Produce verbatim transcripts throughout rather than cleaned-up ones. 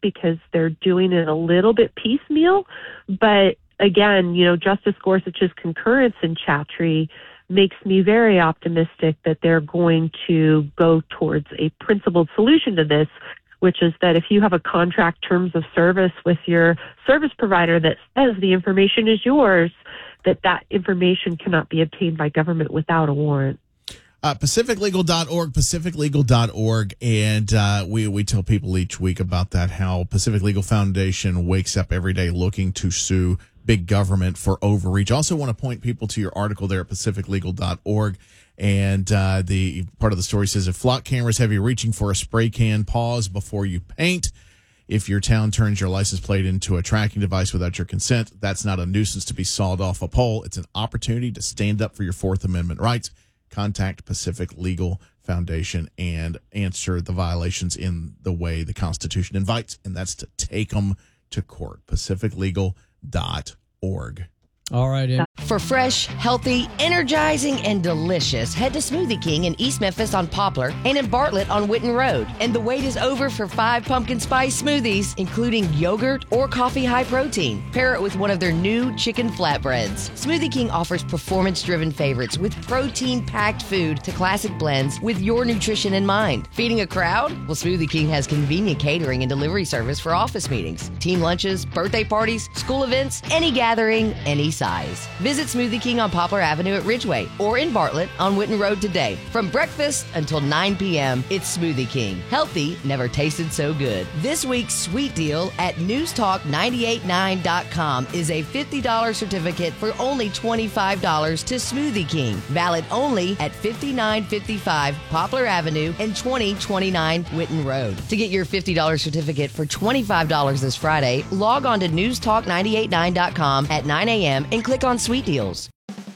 because they're doing it a little bit piecemeal. But again, you know, Justice Gorsuch's concurrence in Chattree makes me very optimistic that they're going to go towards a principled solution to this, which is that if you have a contract terms of service with your service provider that says the information is yours, that that information cannot be obtained by government without a warrant. Uh, pacific legal dot org, pacific legal dot org, and uh, we, we tell people each week about that, how Pacific Legal Foundation wakes up every day looking to sue big government for overreach. Also want to point people to your article there at pacific legal dot org, and uh, the part of the story says, if flock cameras have you reaching for a spray can, pause before you paint. If your town turns your license plate into a tracking device without your consent, that's not a nuisance to be sawed off a pole. It's an opportunity to stand up for your Fourth Amendment rights. Contact Pacific Legal Foundation and answer the violations in the way the Constitution invites, and that's to take them to court. pacific legal dot org. All right. Ed. For fresh, healthy, energizing, and delicious, head to Smoothie King in East Memphis on Poplar and in Bartlett on Witten Road. And the wait is over for five pumpkin spice smoothies, including yogurt or coffee high protein. Pair it with one of their new chicken flatbreads. Smoothie King offers performance-driven favorites with protein-packed food to classic blends with your nutrition in mind. Feeding a crowd? Well, Smoothie King has convenient catering and delivery service for office meetings, team lunches, birthday parties, school events, any gathering, any size. Visit Smoothie King on Poplar Avenue at Ridgeway or in Bartlett on Witten Road today. From breakfast until nine p.m., it's Smoothie King. Healthy never tasted so good. This week's sweet deal at news talk nine eight nine dot com is a fifty dollars certificate for only twenty-five dollars to Smoothie King. Valid only at fifty-nine fifty-five Poplar Avenue and twenty twenty-nine Witten Road. To get your fifty dollars certificate for twenty-five dollars this Friday, log on to news talk nine eight nine dot com at nine a.m. and click on Sweet Deals.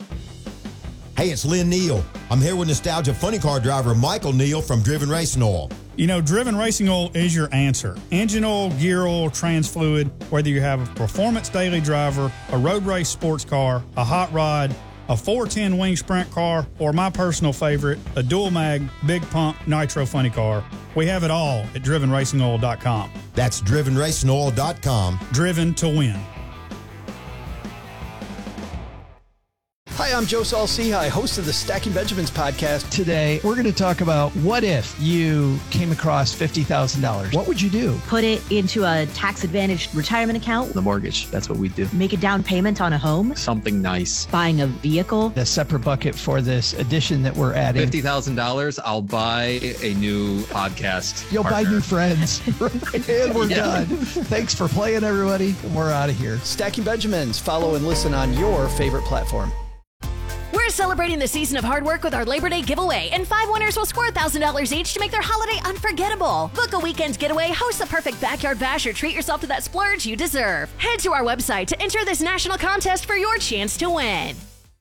Hey, it's Lynn Neal. I'm here with Nostalgia Funny Car driver Michael Neal from Driven Racing Oil. You know, Driven Racing Oil is your answer. Engine oil, gear oil, trans fluid, whether you have a performance daily driver, a road race sports car, a hot rod, a four ten wing sprint car, or my personal favorite, a dual mag, big pump, nitro funny car. We have it all at driven racing oil dot com. That's driven racing oil dot com. Driven to win. Hi, I'm Joe Saul-Sehy, host of the Stacking Benjamins podcast. Today, we're going to talk about what if you came across fifty thousand dollars? What would you do? Put it into a tax-advantaged retirement account. The mortgage, that's what we do. Make a down payment on a home. Something nice. Buying a vehicle. A separate bucket for this addition that we're adding. fifty thousand dollars, I'll buy a new podcast You'll partner. buy new friends. And we're yeah. done. Thanks for playing, everybody. And we're out of here. Stacking Benjamins. Follow and listen on your favorite platform. We're celebrating the season of hard work with our Labor Day giveaway, and five winners will score one thousand dollars each to make their holiday unforgettable. Book a weekend getaway, host the perfect backyard bash, or treat yourself to that splurge you deserve. Head to our website to enter this national contest for your chance to win.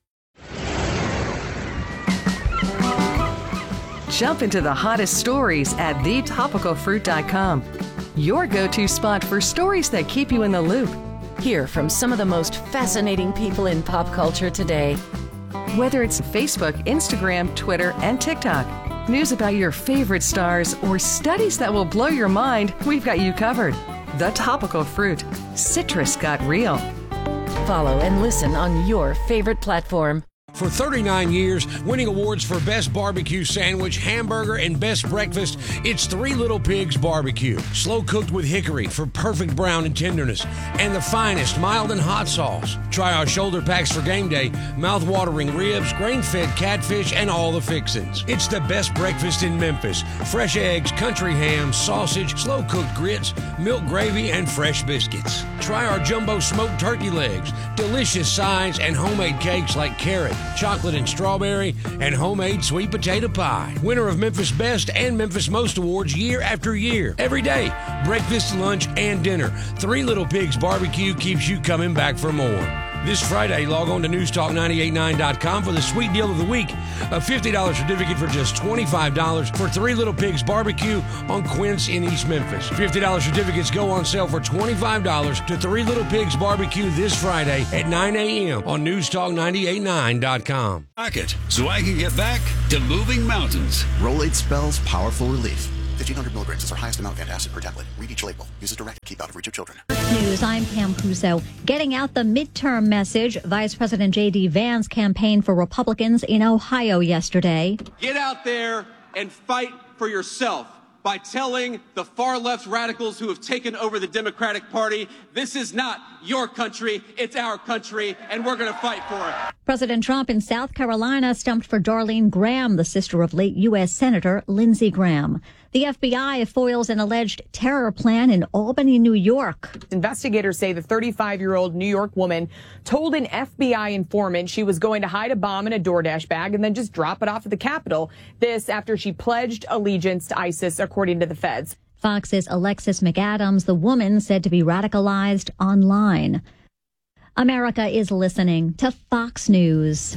Jump into the hottest stories at the topical fruit dot com. Your go-to spot for stories that keep you in the loop. Hear from some of the most fascinating people in pop culture today. Whether it's Facebook, Instagram, Twitter, and TikTok, news about your favorite stars, or studies that will blow your mind, we've got you covered. The Topical Fruit. Citrus got real. Follow and listen on your favorite platform. For thirty-nine years, winning awards for Best Barbecue Sandwich, Hamburger, and Best Breakfast, it's Three Little Pigs Barbecue. Slow cooked with hickory for perfect brown and tenderness, and the finest mild and hot sauce. Try our shoulder packs for game day, mouth-watering ribs, grain-fed catfish, and all the fixins'. It's the best breakfast in Memphis. Fresh eggs, country ham, sausage, slow-cooked grits, milk gravy, and fresh biscuits. Try our jumbo smoked turkey legs, delicious sides, and homemade cakes like carrot, chocolate and strawberry, and homemade sweet potato pie. Winner of Memphis Best and Memphis Most Awards year after year. Every day, breakfast, lunch, and dinner. Three Little Pigs Barbecue keeps you coming back for more. This Friday, log on to news talk nine eight nine dot com for the sweet deal of the week. A fifty dollars certificate for just twenty-five dollars for Three Little Pigs Barbecue on Quince in East Memphis. fifty dollars certificates go on sale for twenty-five dollars to Three Little Pigs Barbecue this Friday at nine a.m. on news talk nine eight nine dot com. Pocket, so I can get back to moving mountains. Rolade spells powerful relief. fifteen hundred milligrams is our highest amount of antacid per tablet. Read each label. Use as directed. Keep out of reach of children. News, I'm Pam Crusoe. Getting out the midterm message, Vice President J D. Vance campaigned for Republicans in Ohio yesterday. Get out there and fight for yourself by telling the far-left radicals who have taken over the Democratic Party, this is not your country, it's our country, and we're going to fight for it. President Trump in South Carolina stumped for Darlene Graham, the sister of late U S. Senator Lindsey Graham. The F B I foils an alleged terror plan in Albany, New York. Investigators say the thirty-five-year-old New York woman told an F B I informant she was going to hide a bomb in a DoorDash bag and then just drop it off at the Capitol. This after she pledged allegiance to ISIS, according to the feds. Fox's Alexis McAdams, the woman said to be radicalized online. America is listening to Fox News.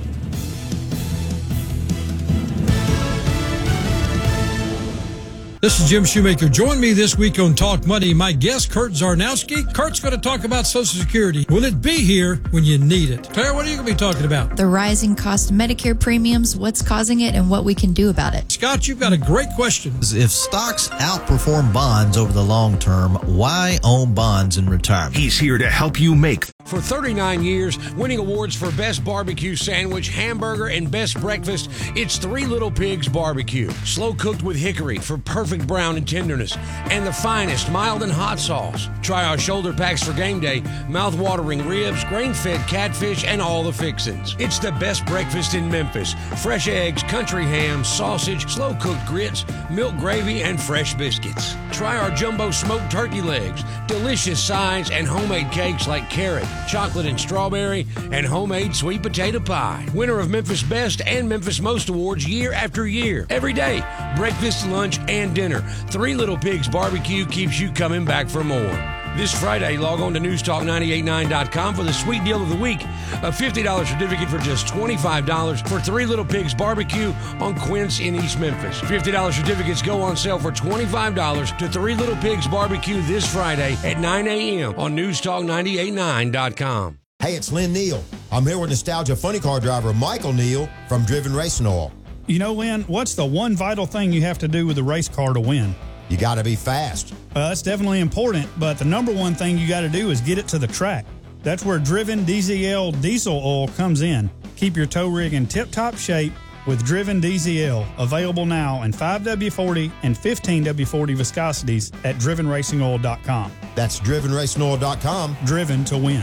This is Jim Shoemaker. Join me this week on Talk Money. My guest, Kurt Zarnowski. Kurt's going to talk about Social Security. Will it be here when you need it? Claire, what are you going to be talking about? The rising cost of Medicare premiums, what's causing it, and what we can do about it. Scott, you've got a great question. If stocks outperform bonds over the long term, why own bonds in retirement? He's here to help you make. For thirty-nine years, winning awards for Best Barbecue Sandwich, Hamburger, and Best Breakfast, it's Three Little Pigs Barbecue. Slow cooked with hickory for perfect brown and tenderness, and the finest mild and hot sauce. Try our shoulder packs for game day, mouth-watering ribs, grain-fed catfish, and all the fixins. It's the best breakfast in Memphis. Fresh eggs, country ham, sausage, slow-cooked grits, milk gravy, and fresh biscuits. Try our jumbo smoked turkey legs, delicious sides, and homemade cakes like carrot, chocolate and strawberry, and homemade sweet potato pie. Winner of Memphis Best and Memphis Most Awards year after year. Every day, breakfast, lunch, and dinner. Three Little Pigs Barbecue keeps you coming back for more. This Friday, log on to news talk nine eight nine dot com for the sweet deal of the week. A fifty dollars certificate for just twenty-five dollars for Three Little Pigs Barbecue on Quince in East Memphis. fifty dollars certificates go on sale for twenty-five dollars to Three Little Pigs Barbecue this Friday at nine a.m. on news talk nine eight nine dot com. Hey, it's Lynn Neal. I'm here with nostalgia funny car driver Michael Neal from Driven Racing Oil. You know, Lynn, what's the one vital thing you have to do with a race car to win? You got to be fast. Uh, that's definitely important, but the number one thing you got to do is get it to the track. That's where Driven D Z L diesel oil comes in. Keep your tow rig in tip-top shape with Driven D Z L, available now in five W forty and fifteen W forty viscosities at driven racing oil dot com. That's driven racing oil dot com. Driven to win.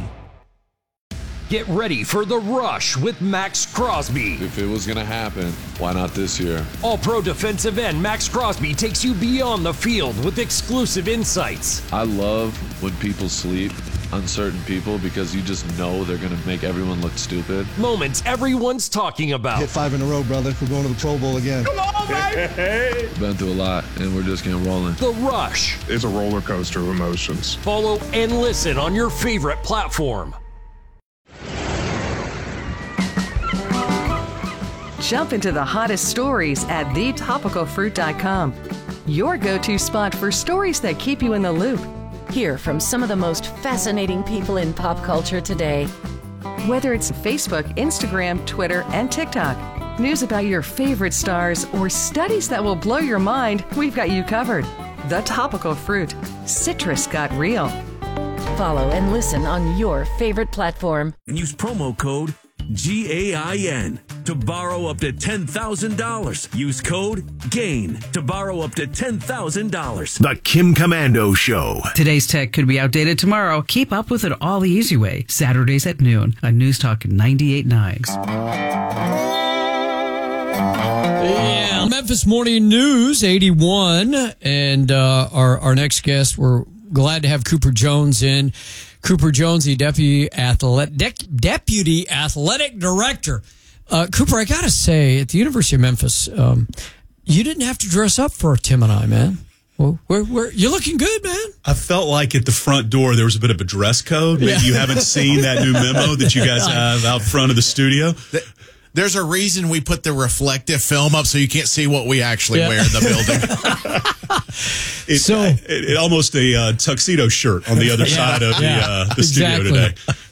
Get ready for The Rush with Max Crosby. If it was going to happen, why not this year? All-pro defensive end Max Crosby takes you beyond the field with exclusive insights. I love when people sleep, uncertain people, because you just know they're going to make everyone look stupid. Moments everyone's talking about. Hit five in a row, brother. We're going to the Pro Bowl again. Come on, baby! Been through a lot, and we're just getting rolling. The Rush. It's a roller coaster of emotions. Follow and listen on your favorite platform. Jump into the hottest stories at the topical fruit dot com. Your go-to spot for stories that keep you in the loop. Hear from some of the most fascinating people in pop culture today. Whether it's Facebook, Instagram, Twitter, and TikTok, news about your favorite stars, or studies that will blow your mind, we've got you covered. The Topical Fruit. Citrus got real. Follow and listen on your favorite platform. Use promo code G A I N to borrow up to ten thousand dollars. Use code GAIN to borrow up to ten thousand dollars. The Kim Komando Show. Today's tech could be outdated tomorrow. Keep up with it all the easy way. Saturdays at noon on News Talk ninety-eight point nine. Yeah, Memphis Morning News eighty-one. And uh, our, our next guest, we're glad to have Cooper Jones in. Cooper Jones, the deputy athletic, de- deputy athletic director. Uh, Cooper, I got to say, at the University of Memphis, um, you didn't have to dress up for Tim and I, man. Well, we're, we're, you're looking good, man. I felt like at the front door there was a bit of a dress code. Maybe yeah. you haven't seen that new memo that you guys have out front of the studio. There's a reason we put the reflective film up so you can't see what we actually yeah. wear in the building. It's so, it, it almost a uh, tuxedo shirt on the other yeah, side of yeah, the, uh, the exactly. studio today.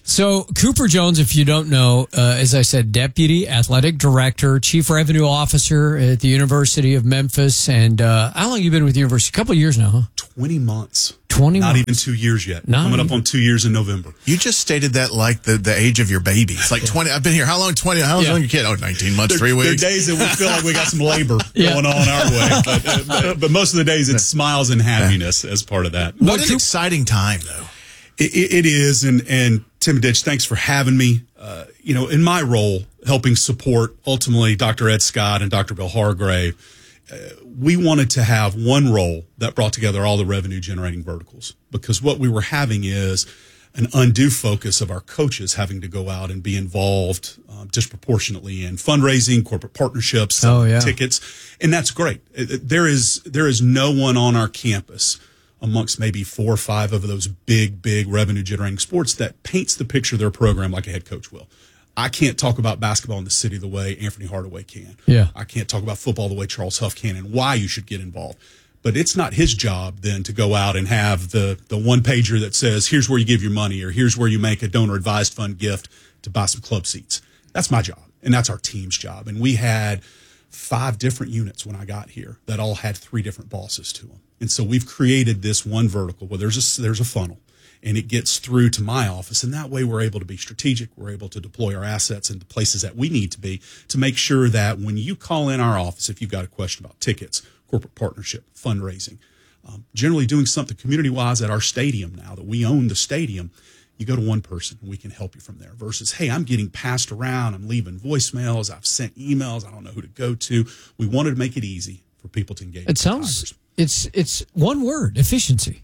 So Cooper Jones, if you don't know, uh, as I said, Deputy Athletic Director, Chief Revenue Officer at the University of Memphis. And uh, how long have you been with the university? A couple of years now, huh? twenty months. twenty Not months. even two years yet. Not Coming even. up on two years in November. You just stated that like the, the age of your baby. It's like twenty. I've been here. How long? twenty. How long Yeah. is your kid? Oh, nineteen months, There, three weeks. there are days that we feel like we got some labor Yeah. going on our way. But, uh, but, but most of the days it's smiles and happiness as part of that. What an exciting time, though. It, it, it is. And, and Tim Ditch, thanks for having me. Uh, you know, in my role, helping support ultimately Doctor Ed Scott and Doctor Bill Hargrave, uh, we wanted to have one role that brought together all the revenue generating verticals, because what we were having is an undue focus of our coaches having to go out and be involved um, disproportionately in fundraising, corporate partnerships, Oh, yeah. tickets. And that's great. It- it- There is, there is no one on our campus amongst maybe four or five of those big, big revenue generating sports that paints the picture of their program like a head coach will. I can't talk about basketball in the city the way Anthony Hardaway can. Yeah. I can't talk about football the way Charles Huff can and why you should get involved. But it's not his job then to go out and have the, the one pager that says, here's where you give your money, or here's where you make a donor advised fund gift to buy some club seats. That's my job. And that's our team's job. And we had five different units when I got here that all had three different bosses to them. And so we've created this one vertical where there's a, there's a funnel, and it gets through to my office. And that way we're able to be strategic. We're able to deploy our assets into places that we need to be to make sure that when you call in our office, if you've got a question about tickets, corporate partnership, fundraising, um, generally doing something community-wise at our stadium now that we own the stadium, you go to one person and we can help you from there versus, hey, I'm getting passed around. I'm leaving voicemails. I've sent emails. I don't know who to go to. We wanted to make it easy for people to engage. It with sounds, Tigers. it's it's one word, efficiency.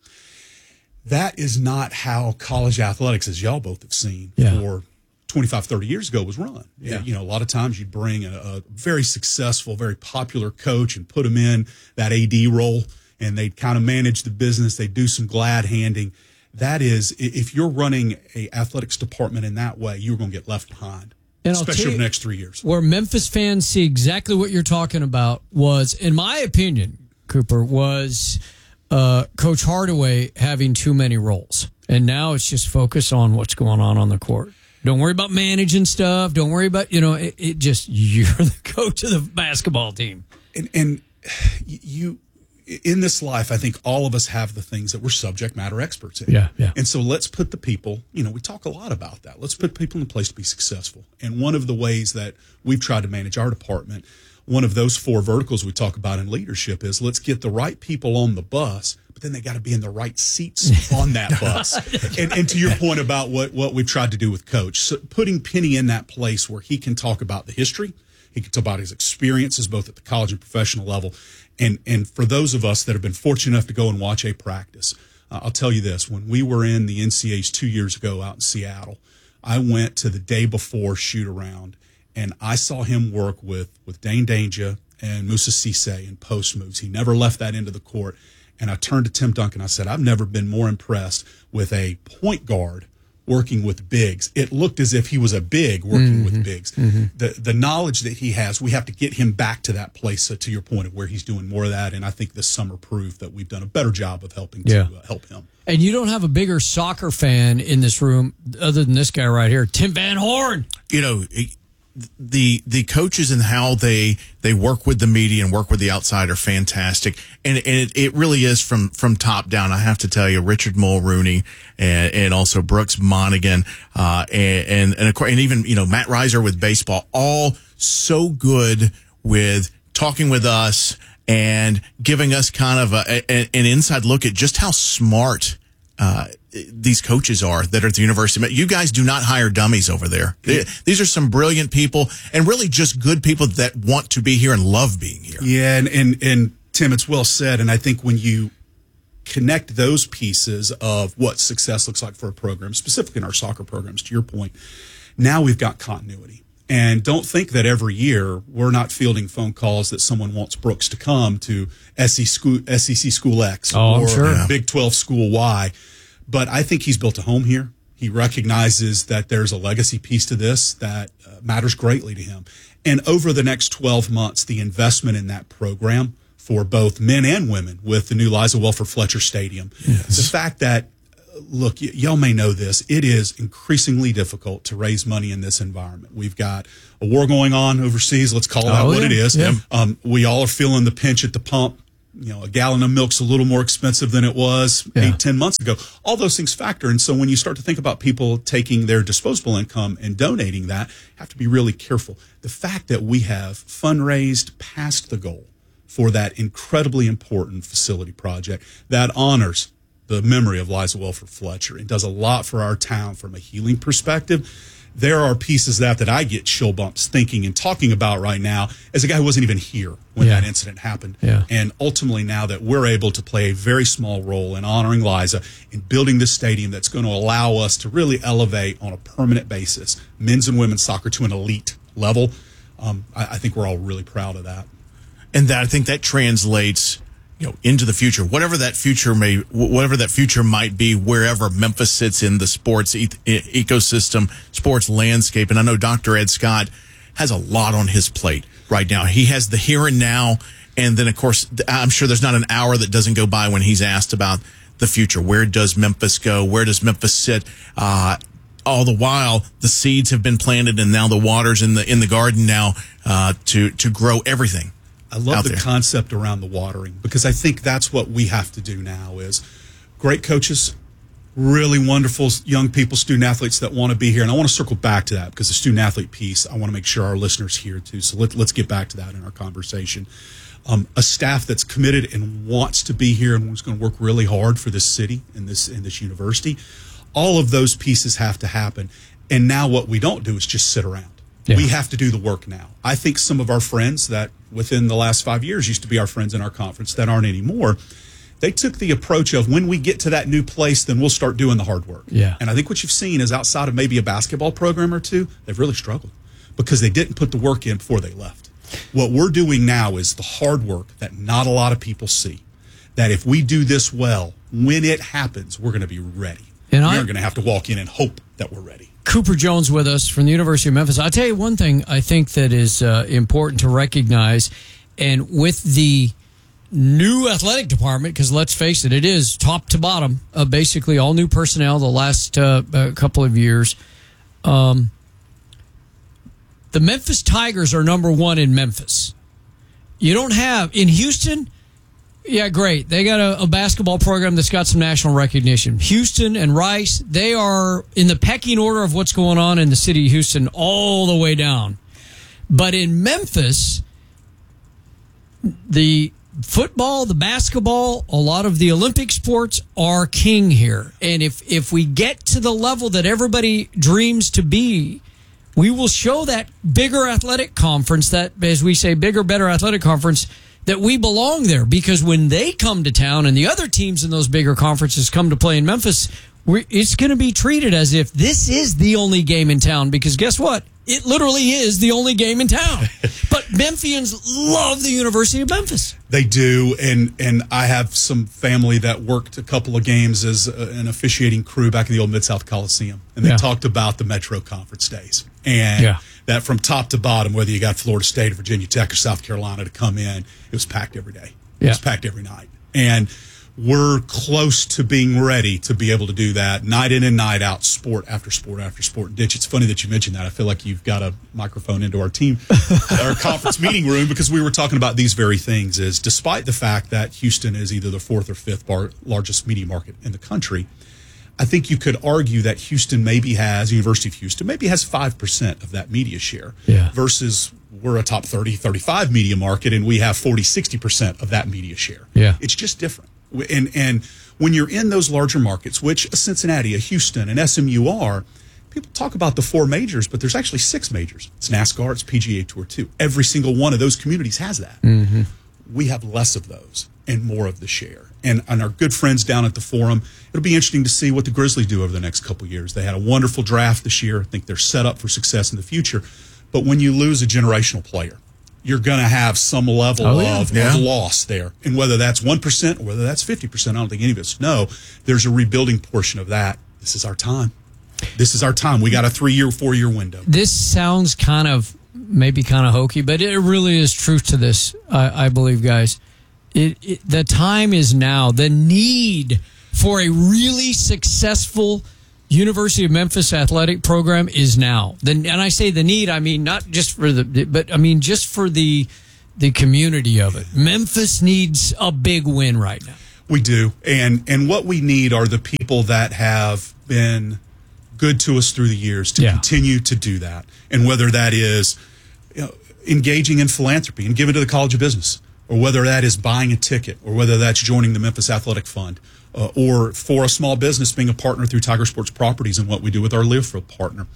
That is not how college athletics, as y'all both have seen, Yeah. for twenty-five, thirty years ago was run. Yeah. You know, a lot of times you'd bring a, a very successful, very popular coach and put him in that A D role, and they'd kind of manage the business. They'd do some glad handing. That is, i- if you're running a athletics department in that way, you're going to get left behind, And I'll especially tell over you- the next three years. Where Memphis fans see exactly what you're talking about was, in my opinion, Cooper, was uh, Coach Hardaway having too many roles. And now it's just focus on what's going on on the court. Don't worry about managing stuff. Don't worry about, you know, it, it just, you're the coach of the basketball team. And, and you, in this life, I think all of us have the things that we're subject matter experts in. Yeah, yeah. And so let's put the people, you know, we talk a lot about that. Let's put people in a place to be successful. And one of the ways that we've tried to manage our department, one of those four verticals we talk about in leadership is let's get the right people on the bus, but then they got to be in the right seats on that bus. and, and to your point about what, what we've tried to do with Coach, so putting Penny in that place where he can talk about the history, he can talk about his experiences both at the college and professional level. And and for those of us that have been fortunate enough to go and watch a practice, uh, I'll tell you this. When we were in the N C A As two years ago out in Seattle, I went to the day before shoot around, and I saw him work with, with Dane Danger and Moussa Cisse in post moves. He never left that into the court. And I turned to Tim Duncan. I said, I've never been more impressed with a point guard working with bigs. It looked as if he was a big working Mm-hmm. with bigs. The the knowledge that he has, we have to get him back to that place, uh, to your point, of where he's doing more of that. And I think this summer proved that we've done a better job of helping Yeah. to uh, help him. And you don't have a bigger soccer fan in this room other than this guy right here, Tim Van Horn. You know, it- the the coaches and how they they work with the media and work with the outside are fantastic, and, and it, it really is from from top down. I have to tell you, Richard Mulrooney and and also Brooks Monaghan, uh, and and and, of course, and even you know Matt Reiser with baseball, all so good with talking with us and giving us kind of a, a, an inside look at just how smart uh, these coaches are that are at the university. You guys do not hire dummies over there. These are some brilliant people and really just good people that want to be here and love being here. Yeah, and, and, and Tim, it's well said. And I think when you connect those pieces of what success looks like for a program, specifically in our soccer programs, to your point, now we've got continuity. And don't think that every year we're not fielding phone calls that someone wants Brooks to come to S E C School X Oh, or sure. Big twelve School Y. But I think he's built a home here. He recognizes that there's a legacy piece to this that uh, matters greatly to him. And over the next twelve months, the investment in that program for both men and women with the new Liza Welford Fletcher Stadium, Yes. the fact that look, y- y'all may know this. It is increasingly difficult to raise money in this environment. We've got a war going on overseas. Let's call that Oh, what yeah. it is. Yeah. Um, we all are feeling the pinch at the pump. You know, a gallon of milk's a little more expensive than it was Yeah. eight, ten months ago. All those things factor. And so when you start to think about people taking their disposable income and donating that, you have to be really careful. The fact that we have fundraised past the goal for that incredibly important facility project that honors the memory of Liza Welford Fletcher and does a lot for our town from a healing perspective. There are pieces of that that I get chill bumps thinking and talking about right now as a guy who wasn't even here when Yeah. that incident happened. Yeah. And ultimately now that we're able to play a very small role in honoring Liza in building this stadium that's going to allow us to really elevate on a permanent basis men's and women's soccer to an elite level, um, I, I think we're all really proud of that. And that I think that translates, you know, into the future, whatever that future may, whatever that future might be, wherever Memphis sits in the sports e- e- ecosystem, sports landscape. And I know Doctor Ed Scott has a lot on his plate right now. He has the here and now, and then of course, I'm sure there's not an hour that doesn't go by when he's asked about the future. Where does Memphis go? Where does Memphis sit? Uh, all the while, the seeds have been planted, and now the water's in the in the garden now uh, to to grow everything. I love the there. concept around the watering because I think that's what we have to do now is great coaches, really wonderful young people, student athletes that want to be here. And I want to circle back to that because the student athlete piece, I want to make sure our listeners hear too. So let, let's get back to that in our conversation. Um, a staff that's committed and wants to be here and who's going to work really hard for this city and this, and this university. All of those pieces have to happen. And now what we don't do is just sit around. Yeah. We have to do the work now. I think some of our friends that within the last five years used to be our friends in our conference that aren't anymore, they took the approach of when we get to that new place, then we'll start doing the hard work. Yeah. And I think what you've seen is outside of maybe a basketball program or two, they've really struggled because they didn't put the work in before they left. What we're doing now is the hard work that not a lot of people see, that if we do this well, when it happens, we're going to be ready. And we I- aren't going to have to walk in and hope that we're ready. Cooper Jones with us from the University of Memphis. I'll tell you one thing I think that is uh, important to recognize, and with the new athletic department, because let's face it, it is top to bottom, uh, basically all new personnel the last uh, uh, couple of years. Um, the Memphis Tigers are number one in Memphis. You don't have, in Houston, yeah, great. They got a, a basketball program that's got some national recognition. Houston and Rice, they are in the pecking order of what's going on in the city of Houston all the way down. But in Memphis, the football, the basketball, a lot of the Olympic sports are king here. And if, if we get to the level that everybody dreams to be, we will show that bigger athletic conference, that, as we say, bigger, better athletic conference, that we belong there. Because when they come to town and the other teams in those bigger conferences come to play in Memphis, we're, it's going to be treated as if this is the only game in town. Because guess what? It literally is the only game in town. But Memphians love the University of Memphis. They do, and and I have some family that worked a couple of games as a, an officiating crew back in the old Mid-South Coliseum, and they Yeah. talked about the Metro Conference days, and Yeah. that from top to bottom, whether you got Florida State or Virginia Tech or South Carolina to come in, it was packed every day. It Yeah. was packed every night, and we're close to being ready to be able to do that night in and night out, sport after sport after sport. Ditch, it's funny that you mentioned that. I feel like you've got a microphone into our team, our conference meeting room, because we were talking about these very things. Is despite the fact that Houston is either the fourth or fifth bar, largest media market in the country, I think you could argue that Houston maybe has, University of Houston maybe has five percent of that media share Yeah. versus we're a top thirty, thirty-five media market and we have forty, sixty percent of that media share. Yeah. It's just different. And and when you're in those larger markets, which a Cincinnati, a Houston, and S M U are, people talk about the four majors, but there's actually six majors. It's NASCAR, it's P G A Tour too. Every single one of those communities has that. Mm-hmm. We have less of those and more of the share. And, and our good friends down at the Forum, it'll be interesting to see what the Grizzlies do over the next couple of years. They had a wonderful draft this year. I think they're set up for success in the future. But when you lose a generational player, you're going to have some level Oh, yeah. of, Yeah. of loss there. And whether that's one percent or whether that's fifty percent, I don't think any of us know. There's a rebuilding portion of that. This is our time. This is our time. We got a three-year, four-year window. This sounds kind of, maybe kind of hokey, but it really is truth to this, I, I believe, guys. It, it, the time is now. The need for a really successful University of Memphis athletic program is now. Then, and I say the need, I mean not just for the, but I mean just for the the community of it. Memphis needs a big win right now. We do, and and what we need are the people that have been good to us through the years to yeah. continue to do that, and whether that is, you know, engaging in philanthropy and giving to the College of Business, or whether that is buying a ticket, or whether that's joining the Memphis Athletic Fund, uh, or for a small business being a partner through Tiger Sports Properties and what we do with our Learfield partner.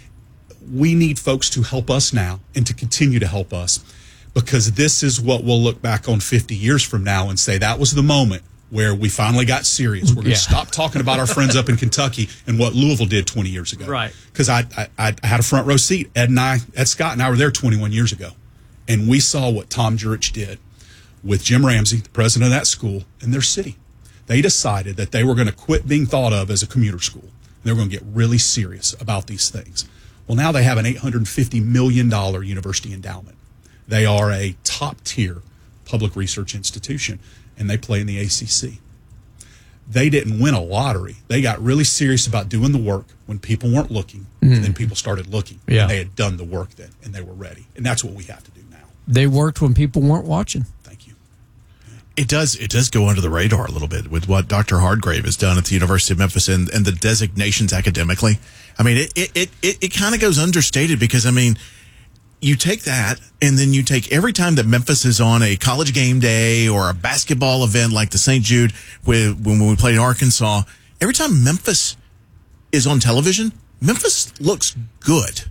We need folks to help us now and to continue to help us, because this is what we'll look back on fifty years from now and say that was the moment where we finally got serious. We're going to yeah. stop talking about our friends up in Kentucky and what Louisville did twenty years ago. Right. Because I, I I had a front row seat. Ed and I, Ed Scott and I were there twenty-one years ago. And we saw what Tom Jurich did with Jim Ramsey, the president of that school, in their city. They decided that they were going to quit being thought of as a commuter school. They were going to get really serious about these things. Well, now they have an eight hundred fifty million dollars university endowment. They are a top-tier public research institution, and they play in the A C C. They didn't win a lottery. They got really serious about doing the work when people weren't looking, mm. and then people started looking. Yeah. And they had done the work then, and they were ready. And that's what we have to do now. They worked when people weren't watching. Thank you. It does it does go under the radar a little bit with what Doctor Hardgrave has done at the University of Memphis and, and the designations academically. I mean, it it, it, it, it kind of goes understated because, I mean, you take that, and then you take every time that Memphis is on a college game day or a basketball event like the Saint Jude with, when we played Arkansas, every time Memphis is on television, Memphis looks good.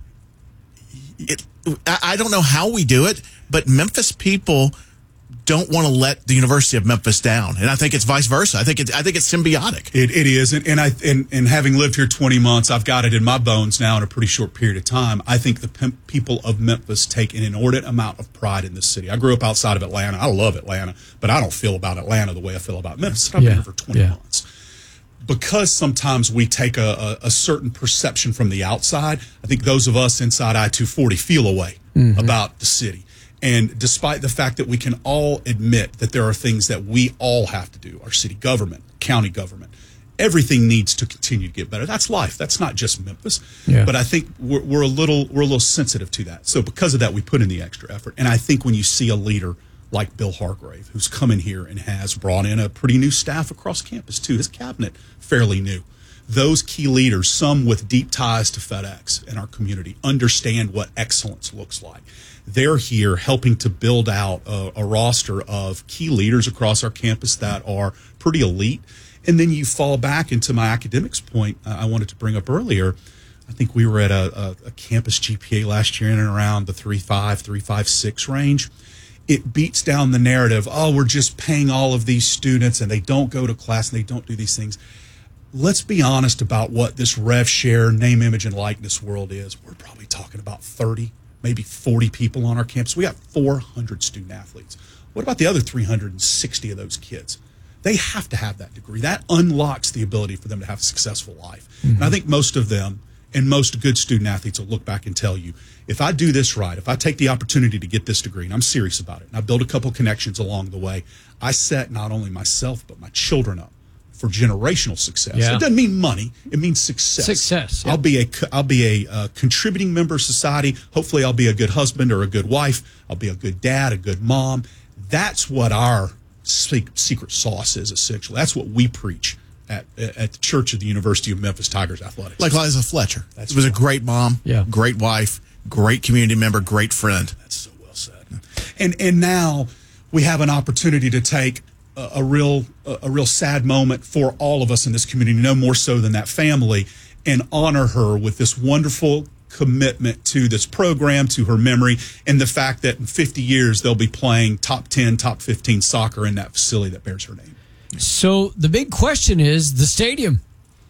It, I don't know how we do it, but Memphis people don't want to let the University of Memphis down, and I think it's vice versa. I think it, I think it's symbiotic. It, it is, and, and I and, and having lived here twenty months, I've got it in my bones now in a pretty short period of time. I think the p- people of Memphis take an inordinate amount of pride in this city. I grew up outside of Atlanta. I love Atlanta, but I don't feel about Atlanta the way I feel about Memphis. I've yeah. been here for twenty yeah. months. Because sometimes we take a, a, a certain perception from the outside, I think those of us inside I two forty feel a way mm-hmm. about the city. And despite the fact that we can all admit that there are things that we all have to do, our city government, county government, everything needs to continue to get better. That's life. That's not just Memphis. Yeah. But I think we're, we're a little we're a little sensitive to that. So because of that, we put in the extra effort. And I think when you see a leader like Bill Hargrave, who's come in here and has brought in a pretty new staff across campus too, his cabinet fairly new. Those key leaders, some with deep ties to FedEx and our community, understand what excellence looks like. They're here helping to build out a, a roster of key leaders across our campus that are pretty elite. And then you fall back into my academics point uh, I wanted to bring up earlier. I think we were at a, a, a campus G P A last year in and around the three point five, three point five six range. It beats down the narrative, oh, we're just paying all of these students and they don't go to class and they don't do these things. Let's be honest about what this rev share, name, image, and likeness world is. We're probably talking about thirty, maybe forty people on our campus. We got four hundred student athletes. What about the other three hundred sixty of those kids? They have to have that degree. That unlocks the ability for them to have a successful life. Mm-hmm. And I think most of them and most good student athletes will look back and tell you, if I do this right, if I take the opportunity to get this degree, and I'm serious about it, and I build a couple connections along the way, I set not only myself but my children up for generational success. Yeah. It doesn't mean money; it means success. Success. Yeah. I'll be a I'll be a uh, contributing member of society. Hopefully, I'll be a good husband or a good wife. I'll be a good dad, a good mom. That's what our secret sauce is. Essentially, that's what we preach at at the Church of the University of Memphis Tigers Athletics. Like Liza Fletcher. That's it was cool. a great mom, yeah. great wife, great community member, great friend. That's so well said. And and now we have an opportunity to take a, a real a, a real sad moment for all of us in this community, no more so than that family, and honor her with this wonderful commitment to this program, to her memory, and the fact that in fifty years they'll be playing top ten, top fifteen soccer in that facility that bears her name. So the big question is the stadium.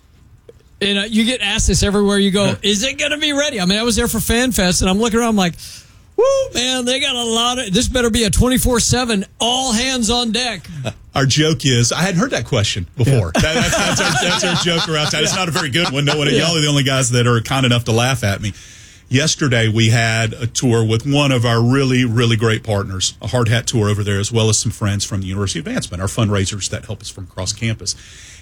And uh, you get asked this everywhere you go. Is it going to be ready? I mean, I was there for Fan Fest, and I'm looking around, I'm like, woo, man, they got a lot of, this better be a twenty-four seven, all hands on deck. Our joke is, I hadn't heard that question before. Yeah. That, that's, that's, our, that's our joke around town. It's not a very good one. No one, yeah. Y'all are the only guys that are kind enough to laugh at me. Yesterday, we had a tour with one of our really, really great partners, a hard hat tour over there, as well as some friends from the University of Advancement, our fundraisers that help us from across campus.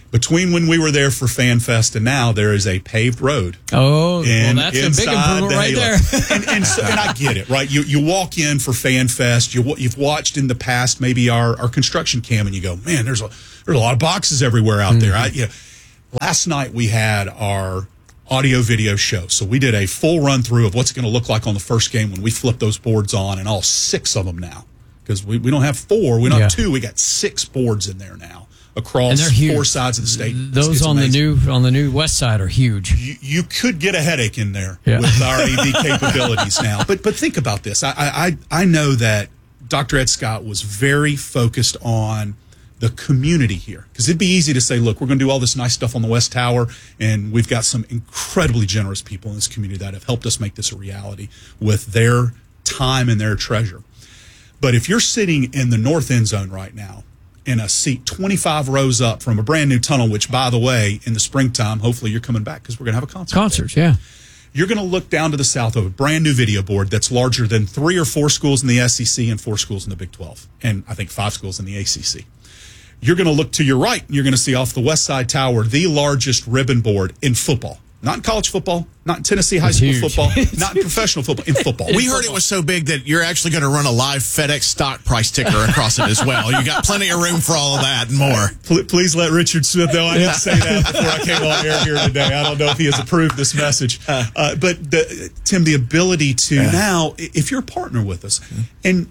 Between when we were there for Fan Fest and now, there is a paved road. Oh, and well, that's a big improvement the right Halo. there. and, and, so, and I get it, right? You you walk in for Fan Fest, you, you've watched in the past maybe our, our construction cam, and you go, man, there's a there's a lot of boxes everywhere out mm-hmm. there. I, you know, last night we had our audio video show, so we did a full run through of what's going to look like on the first game when we flip those boards on, and all six of them now, because we, we don't have four, we don't yeah. have two, we got six boards in there now. Across four sides of the state. Those it's, it's on amazing. the new on the new west side are huge. You, you could get a headache in there yeah. with our A V capabilities now. But but think about this. I, I I know that Doctor Ed Scott was very focused on the community here, because it'd be easy to say, look, we're going to do all this nice stuff on the West Tower, and we've got some incredibly generous people in this community that have helped us make this a reality with their time and their treasure. But if you're sitting in the north end zone right now, in a seat twenty-five rows up from a brand new tunnel, which, by the way, in the springtime, hopefully you're coming back because we're going to have a concert. Concerts, there. yeah. You're going to look down to the south of a brand new video board that's larger than three or four schools in the S E C and four schools in the Big twelve, and I think five schools in the A C C. You're going to look to your right, and you're going to see off the west side tower the largest ribbon board in football. Not in college football, not in Tennessee high it's school huge. football, not in professional football, in football. We heard it was so big that you're actually going to run a live FedEx stock price ticker across it as well. You got plenty of room for all of that and more. Please let Richard Smith know. I didn't say that before I came on air here today. I don't know if he has approved this message. Uh, but, the, Tim, the ability to yeah. now, if you're a partner with us, and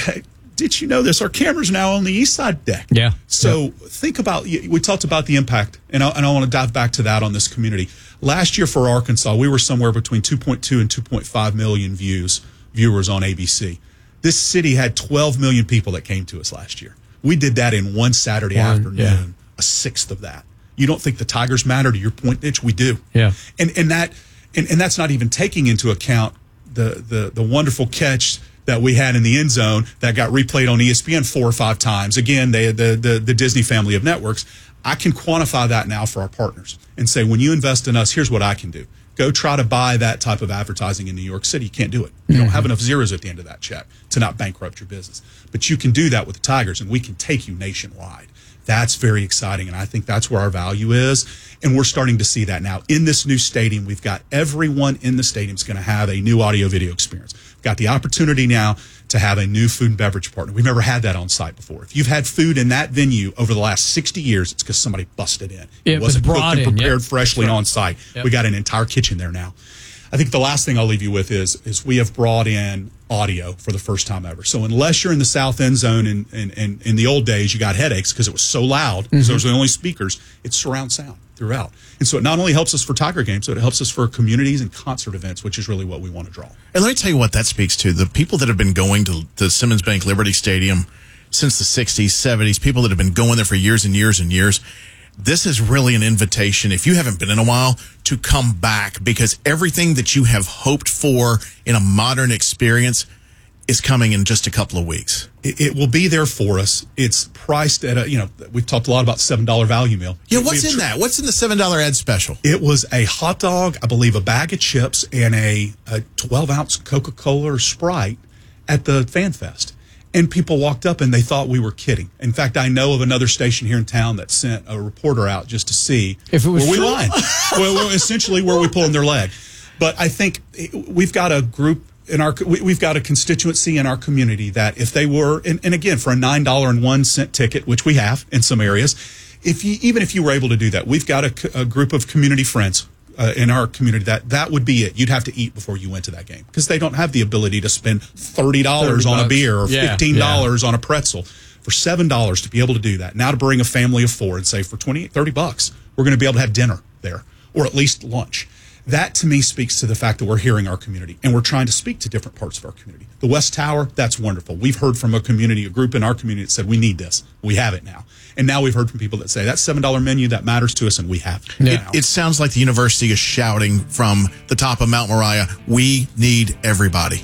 did you know this? Our camera's now on the east side deck. Yeah. So yeah. think about, we talked about the impact, and I, and I want to dive back to that on this community. Last year for Arkansas, we were somewhere between two point two and two point five million views, viewers on A B C. This city had twelve million people that came to us last year. We did that in one Saturday one, afternoon, yeah. a sixth of that. You don't think the Tigers matter to your point, Mitch? We do. Yeah. And and that and, and that's not even taking into account the the the wonderful catch that we had in the end zone that got replayed on E S P N four or five times. Again, they the the, the Disney family of networks. I can quantify that now for our partners and say, when you invest in us, here's what I can do. Go try to buy that type of advertising in New York City. You can't do it. You mm-hmm. don't have enough zeros at the end of that check to not bankrupt your business. But you can do that with the Tigers, and we can take you nationwide. That's very exciting, and I think that's where our value is. And we're starting to see that now. In this new stadium, we've got everyone in the stadium is going to have a new audio-video experience. We've got the opportunity now to have a new food and beverage partner. We've never had that on site before. If you've had food in that venue over the last sixty years, it's because somebody busted in. It, it wasn't was cooked and in, prepared yep. freshly right. on site. Yep. We got an entire kitchen there now. I think the last thing I'll leave you with is is we have brought in audio for the first time ever. So unless you're in the south end zone, and in, in, in, in the old days you got headaches because it was so loud, because mm-hmm. those were the only speakers, it's surround sound throughout. And so it not only helps us for Tiger games, but it helps us for communities and concert events, which is really what we want to draw. And let me tell you what that speaks to. The people that have been going to the Simmons Bank Liberty Stadium since the sixties, seventies, people that have been going there for years and years and years, this is really an invitation, if you haven't been in a while, to come back, because everything that you have hoped for in a modern experience is coming in just a couple of weeks. It, it will be there for us. It's priced at a, you know, we've talked a lot about seven dollar value meal. Yeah, what's We've in tr- that? What's in the seven dollar ad special? It was a hot dog, I believe a bag of chips, and a, a twelve ounce Coca-Cola or Sprite at the Fan Fest. And people walked up and they thought we were kidding. In fact, I know of another station here in town that sent a reporter out just to see if it was were we true. lying. well, well, essentially, were we pulling their leg? But I think we've got a group in our we've got a constituency in our community that if they were, and, and again, for a nine dollar and one cent ticket, which we have in some areas, if you even if you were able to do that, we've got a, a group of community friends. Uh, in our community, that that would be it. You'd have to eat before you went to that game because they don't have the ability to spend thirty dollars on a beer or yeah, fifteen dollars yeah. on a pretzel. For seven dollars to be able to do that, now to bring a family of four and say for twenty, thirty bucks, we're going to be able to have dinner there or at least lunch. That to me speaks to the fact that we're hearing our community and we're trying to speak to different parts of our community. The West Tower, that's wonderful. We've heard from a community, a group in our community that said we need this. We have it now. And now we've heard from people that say that seven dollar menu, that matters to us, and we have it. Yeah. It, it sounds like the university is shouting from the top of Mount Moriah, we need everybody.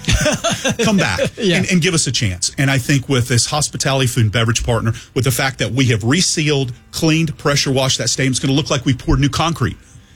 Come back yeah. and, and give us a chance. And I think with this hospitality food and beverage partner, with the fact that we have resealed, cleaned, pressure washed that stadium, it's going to look like we poured new concrete.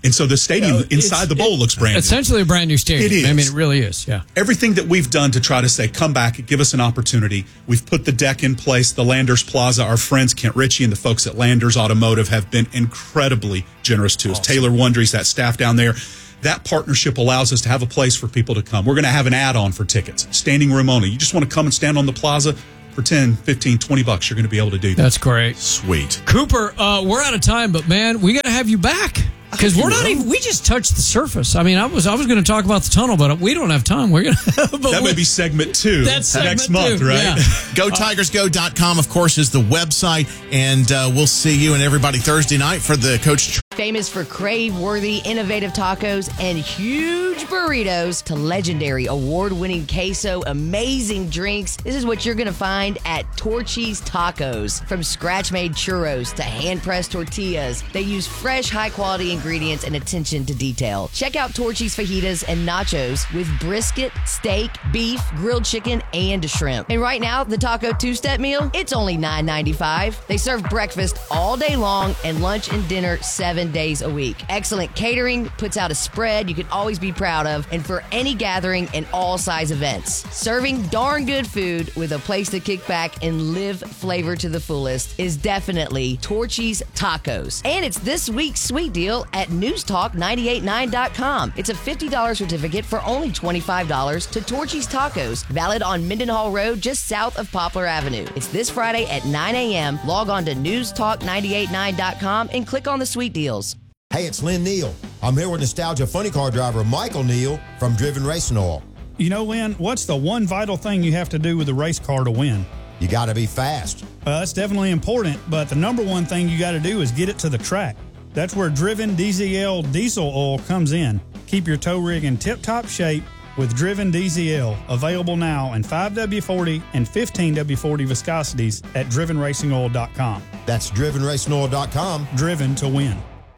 And so the stadium You know, inside the bowl it, looks brand new. Essentially a brand new stadium. It is. I mean, it really is, yeah. Everything that we've done to try to say, come back, give us an opportunity. We've put the deck in place, the Landers Plaza. Our friends Kent Ritchie and the folks at Landers Automotive have been incredibly generous to us. Awesome. Taylor Wondry's, that staff down there. That partnership allows us to have a place for people to come. We're going to have an add-on for tickets, standing room only. You just want to come and stand on the plaza for ten, fifteen, twenty bucks. You're going to be able to do that. That's great. Sweet. Cooper, uh, we're out of time, but man, we got to have you back. Because we're not even, we just touched the surface. I mean, I was I was going to talk about the tunnel, but we don't have time. We're going to. That may be segment two That's segment next month, two, right? yeah. go tigers go dot com, of course, is the website. And uh, we'll see you and everybody Thursday night for the Coach. Famous for crave-worthy, innovative tacos and huge burritos to legendary award-winning queso, amazing drinks. This is what you're going to find at Torchy's Tacos. From scratch-made churros to hand-pressed tortillas, they use fresh, high-quality ingredients and attention to detail. Check out Torchy's fajitas and nachos with brisket, steak, beef, grilled chicken, and shrimp. And right now, the Taco Two-Step Meal, it's only nine ninety-five. They serve breakfast all day long and lunch and dinner seven days a week. Excellent catering, puts out a spread you can always be proud of, and for any gathering and all size events. Serving darn good food with a place to kick back and live flavor to the fullest is definitely Torchy's Tacos. And it's this week's sweet deal at news talk nine eight nine dot com. It's a fifty dollars certificate for only twenty-five dollars to Torchy's Tacos, valid on Mendenhall Road just south of Poplar Avenue. It's this Friday at nine a.m. Log on to news talk nine eight nine dot com and click on the sweet deals. Hey, it's Lynn Neal. I'm here with Nostalgia Funny Car driver Michael Neal from Driven Racing Oil. You know, Lynn, what's the one vital thing you have to do with a race car to win? You got to be fast. Well, that's definitely important, but the number one thing you got to do is get it to the track. That's where Driven D Z L diesel oil comes in. Keep your tow rig in tip-top shape with Driven D Z L, available now in five W forty and fifteen W forty viscosities at driven racing oil dot com. That's driven racing oil dot com. Driven to win.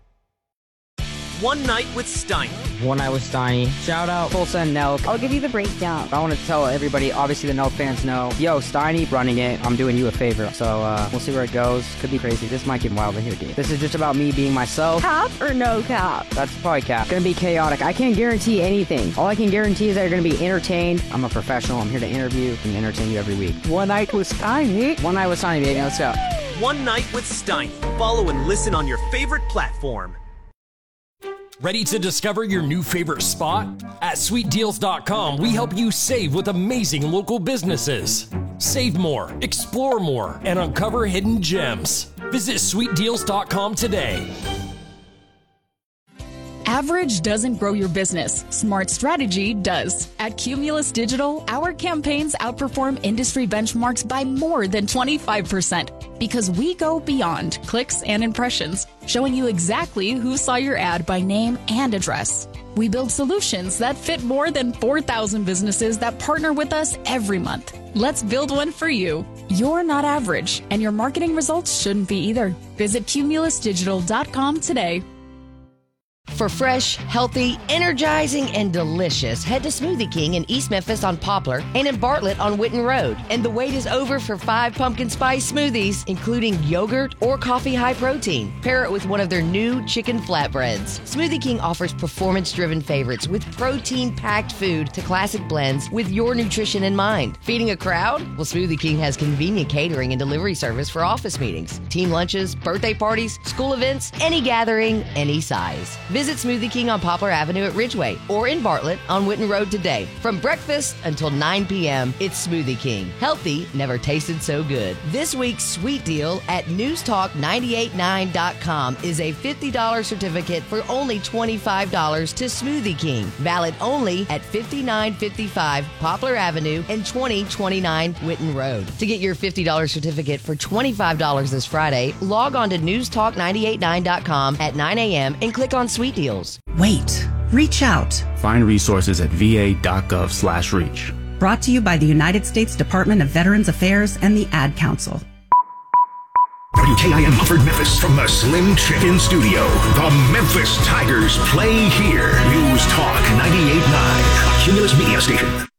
One Night with Steiny. One Night with Steiny. Shout out Full Send Nelk. I'll give you the breakdown. I want to tell everybody, obviously the Nelk fans know, yo, Steiny running it, I'm doing you a favor. So uh, we'll see where it goes. Could be crazy. This might get wild in here, dude. This is just about me being myself. Cap or no cap? That's probably cap. It's going to be chaotic. I can't guarantee anything. All I can guarantee is that you're going to be entertained. I'm a professional. I'm here to interview and entertain you every week. One Night with Steiny. One Night with Steiny, baby. Let's go. One Night with Steiny. Follow and listen on your favorite platform. Ready to discover your new favorite spot? At sweet deals dot com, we help you save with amazing local businesses. Save more, explore more, and uncover hidden gems. Visit sweet deals dot com today. Average doesn't grow your business. Smart strategy does. At Cumulus Digital, our campaigns outperform industry benchmarks by more than twenty-five percent because we go beyond clicks and impressions, showing you exactly who saw your ad by name and address. We build solutions that fit more than four thousand businesses that partner with us every month. Let's build one for you. You're not average, and your marketing results shouldn't be either. Visit cumulus digital dot com today. For fresh, healthy, energizing, and delicious, head to Smoothie King in East Memphis on Poplar and in Bartlett on Witten Road. And the wait is over for five pumpkin spice smoothies, including yogurt or coffee high protein. Pair it with one of their new chicken flatbreads. Smoothie King offers performance-driven favorites with protein-packed food to classic blends with your nutrition in mind. Feeding a crowd? Well, Smoothie King has convenient catering and delivery service for office meetings, team lunches, birthday parties, school events, any gathering, any size. Visit Smoothie King on Poplar Avenue at Ridgeway or in Bartlett on Witten Road today. From breakfast until nine p.m., it's Smoothie King. Healthy never tasted so good. This week's sweet deal at news talk nine eight nine dot com is a fifty dollars certificate for only twenty-five dollars to Smoothie King. Valid only at fifty-nine fifty-five Poplar Avenue and twenty twenty-nine Witten Road. To get your fifty dollars certificate for twenty-five dollars this Friday, log on to news talk nine eight nine dot com at nine a.m. and click on Sweet Deals. Wait. Reach out. Find resources at v a dot gov slash reach. Brought to you by the United States Department of Veterans Affairs and the Ad Council. W K I M Hufford Memphis from the Slim Chicken Studio. The Memphis Tigers play here. News Talk ninety-eight point nine, a Cumulus Media Station.